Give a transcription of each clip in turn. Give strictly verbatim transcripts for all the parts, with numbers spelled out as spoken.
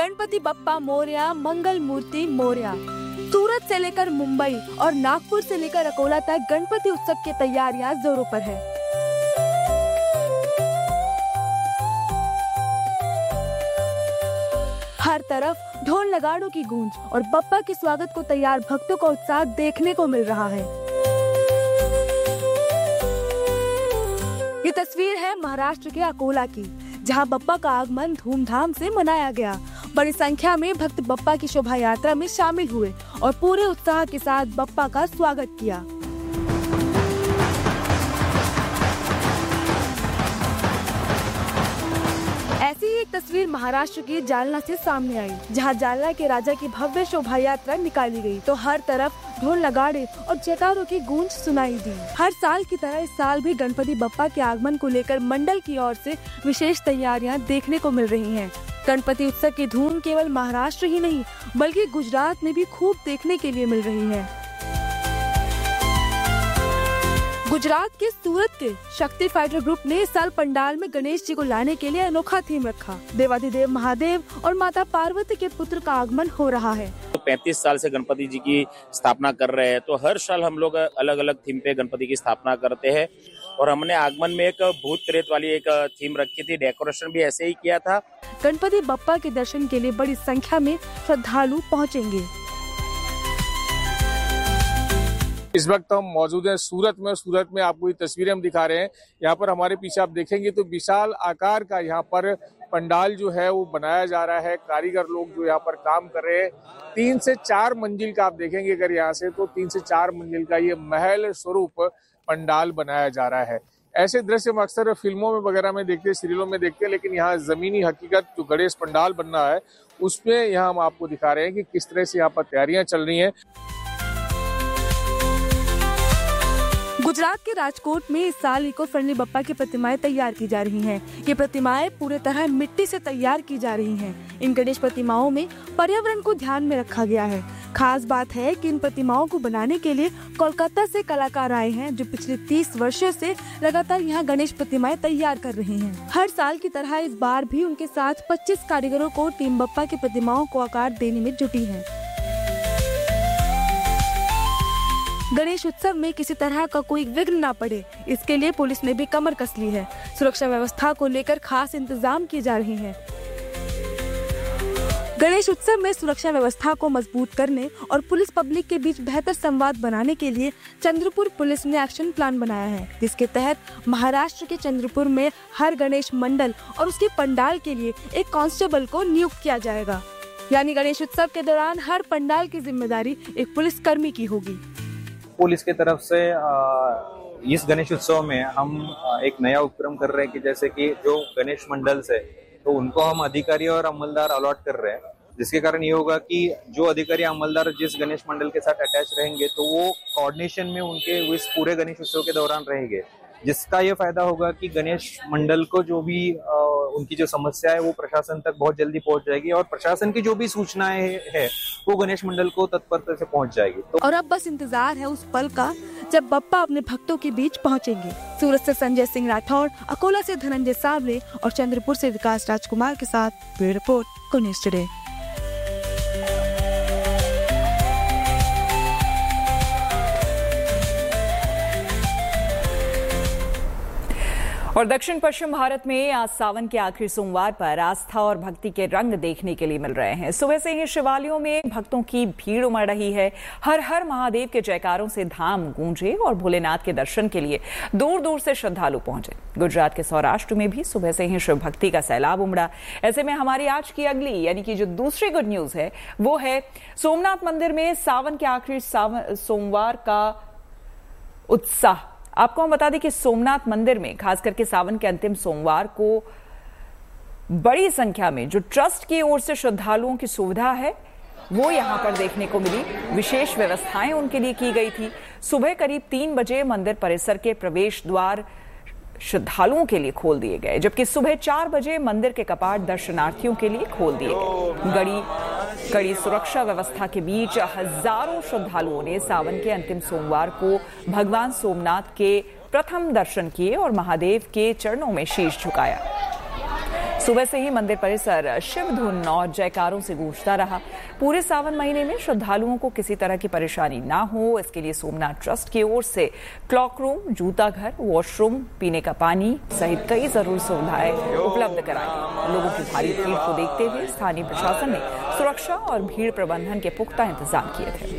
गणपति बप्पा मोरया, मंगल मूर्ति मोरया। सूरत से लेकर मुंबई और नागपुर से लेकर अकोला तक गणपति उत्सव की तैयारियां जोरों पर है। हर तरफ ढोल नगाड़ों की गूंज और बप्पा के स्वागत को तैयार भक्तों का उत्साह देखने को मिल रहा है। ये तस्वीर है महाराष्ट्र के अकोला की, जहां बप्पा का आगमन धूमधाम से मनाया गया। बड़ी संख्या में भक्त बप्पा की शोभा यात्रा में शामिल हुए और पूरे उत्साह के साथ बप्पा का स्वागत किया। ऐसी ही एक तस्वीर महाराष्ट्र के जालना से सामने आई, जहां जालना के राजा की भव्य शोभा यात्रा निकाली गई तो हर तरफ ढोल नगाड़े और जयकारों की गूंज सुनाई दी। हर साल की तरह इस साल भी गणपति बप्पा के आगमन को लेकर मंडल की ओर से विशेष तैयारियां देखने को मिल रही हैं। गणपति उत्सव की धूम केवल महाराष्ट्र ही नहीं बल्कि गुजरात में भी खूब देखने के लिए मिल रही है। गुजरात के सूरत के शक्ति फाइटर ग्रुप ने इस साल पंडाल में गणेश जी को लाने के लिए अनोखा थीम रखा। देवाधिदेव महादेव और माता पार्वती के पुत्र का आगमन हो रहा है। तो पैंतीस साल से गणपति जी की स्थापना कर रहे हैं, तो हर साल हम लोग अलग अलग थीम पे गणपति की स्थापना करते हैं और हमने आगमन में एक भूत प्रेत वाली एक थीम रखी थी। डेकोरेशन भी ऐसे ही किया था। गणपति बप्पा के दर्शन के लिए बड़ी संख्या में श्रद्धालु पहुँचेंगे। इस वक्त हम मौजूद हैं सूरत में। सूरत में आपको ये तस्वीरें हम दिखा रहे हैं। यहाँ पर हमारे पीछे आप देखेंगे तो विशाल आकार का यहाँ पर पंडाल जो है वो बनाया जा रहा है। कारीगर लोग जो यहाँ पर काम कर रहे हैं, तीन से चार मंजिल का आप देखेंगे अगर यहाँ से तो तीन से चार मंजिल का ये महल स्वरूप पंडाल बनाया जा रहा है। ऐसे दृश्य हम अक्सर फिल्मों में वगैरह में देखते हैं, सीरियलों में देखते हैं, लेकिन यहाँ जमीनी हकीकत जो गणेश पंडाल बन रहा है उसमें यहाँ हम आपको दिखा रहे हैं कि किस तरह से यहाँ पर तैयारियां चल रही हैं। गुजरात के राजकोट में इस साल इको फ्रेंडली बप्पा की प्रतिमाएं तैयार की जा रही हैं। ये प्रतिमाएं पूरे तरह मिट्टी से तैयार की जा रही हैं। इन गणेश प्रतिमाओं में पर्यावरण को ध्यान में रखा गया है। खास बात है कि इन प्रतिमाओं को बनाने के लिए कोलकाता से कलाकार आए हैं, जो पिछले तीस वर्षों से लगातार यहाँ गणेश प्रतिमाएं तैयार कर रहे हैं। हर साल की तरह इस बार भी उनके साथ पच्चीस कारीगरों को टीम बप्पा की प्रतिमाओं को आकार देने में जुटी है। गणेश उत्सव में किसी तरह का कोई विघ्न न पड़े, इसके लिए पुलिस ने भी कमर कस ली है। सुरक्षा व्यवस्था को लेकर खास इंतजाम किए जा रहे हैं। गणेश उत्सव में सुरक्षा व्यवस्था को मजबूत करने और पुलिस पब्लिक के बीच बेहतर संवाद बनाने के लिए चंद्रपुर पुलिस ने एक्शन प्लान बनाया है, जिसके तहत महाराष्ट्र के चंद्रपुर में हर गणेश मंडल और उसके पंडाल के लिए एक कांस्टेबल को नियुक्त किया जाएगा। यानी गणेश उत्सव के दौरान हर पंडाल की जिम्मेदारी एक पुलिस कर्मी की होगी। पुलिस की तरफ से इस गणेश उत्सव में हम एक नया उपक्रम कर रहे हैं कि जैसे कि जो गणेश मंडल से तो उनको हम अधिकारी और अमलदार अलॉट कर रहे हैं, जिसके कारण ये होगा कि जो अधिकारी अमलदार जिस गणेश मंडल के साथ अटैच रहेंगे तो वो कोऑर्डिनेशन में उनके इस पूरे गणेश उत्सव के दौरान रहेंगे, जिसका ये फायदा होगा कि गणेश मंडल को जो भी आ, उनकी जो समस्या है वो प्रशासन तक बहुत जल्दी पहुंच जाएगी और प्रशासन की जो भी सूचनाएं है वो गणेश मंडल को तत्परता से पहुंच जाएगी। तो और अब बस इंतजार है उस पल का जब बप्पा अपने भक्तों के बीच पहुंचेंगे। सूरत से संजय सिंह राठौड़, अकोला से धनंजय सावले और चंद्रपुर से विकास राजकुमार के साथ ब्यूरो रिपोर्ट कॉन्यूज़ टुडे। और दक्षिण पश्चिम भारत में आज सावन के आखिरी सोमवार पर आस्था और भक्ति के रंग देखने के लिए मिल रहे हैं। सुबह से ही शिवालयों में भक्तों की भीड़ उमड़ रही है। हर हर महादेव के जयकारों से धाम गूंजे और भोलेनाथ के दर्शन के लिए दूर दूर से श्रद्धालु पहुंचे। गुजरात के सौराष्ट्र में भी सुबह से ही शिव भक्ति का सैलाब उमड़ा। ऐसे में हमारी आज की अगली यानी कि जो दूसरी गुड न्यूज है वो है सोमनाथ मंदिर में सावन के आखिरी सोमवार का उत्साह। आपको हम बता दें कि सोमनाथ मंदिर में खास करके सावन के अंतिम सोमवार को बड़ी संख्या में जो ट्रस्ट की ओर से श्रद्धालुओं की सुविधा है वो यहां पर देखने को मिली। विशेष व्यवस्थाएं उनके लिए की गई थी। सुबह करीब तीन बजे मंदिर परिसर के प्रवेश द्वार श्रद्धालुओं के लिए खोल दिए गए, जबकि सुबह चार बजे मंदिर के कपाट दर्शनार्थियों के लिए खोल दिए गए। गड़ी कड़ी सुरक्षा व्यवस्था के बीच हजारों श्रद्धालुओं ने सावन के अंतिम सोमवार को भगवान सोमनाथ के प्रथम दर्शन किए और महादेव के चरणों में शीश झुकाया। सुबह से ही मंदिर परिसर शिव धुन और जयकारों से गूंजता रहा। पूरे सावन महीने में श्रद्धालुओं को किसी तरह की परेशानी ना हो, इसके लिए सोमनाथ ट्रस्ट की ओर से क्लॉक रूम, जूता घर, वॉशरूम, पीने का पानी सहित कई जरूरी सुविधाएं उपलब्ध कराई। लोगों की भारी भीड़ को देखते हुए स्थानीय प्रशासन ने सुरक्षा और भीड़ प्रबंधन के पुख्ता इंतजाम किए थे।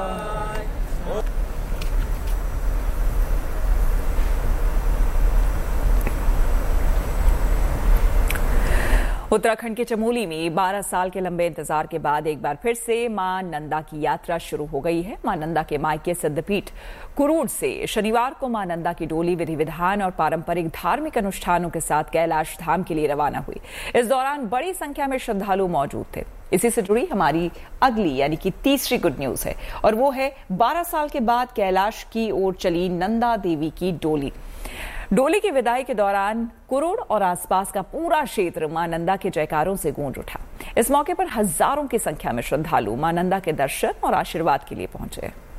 उत्तराखंड के चमोली में बारह साल के लंबे इंतजार के बाद एक बार फिर से मां नंदा की यात्रा शुरू हो गई है। मां नंदा के मायके सिद्धपीठ कुरूड से शनिवार को मां नंदा की डोली विधि विधान और पारंपरिक धार्मिक अनुष्ठानों के साथ कैलाश धाम के लिए रवाना हुई। इस दौरान बड़ी संख्या में श्रद्धालु मौजूद थे। इसी से जुड़ी हमारी अगली यानी कि तीसरी गुड न्यूज है और वो है बारह साल के बाद कैलाश की ओर चली नंदा देवी की डोली। डोली की विदाई के दौरान कुरूड और आसपास का पूरा क्षेत्र मां नंदा के जयकारों से गूंज उठा। इस मौके पर हजारों की संख्या में श्रद्धालु मां नंदा के दर्शन और आशीर्वाद के लिए पहुंचे।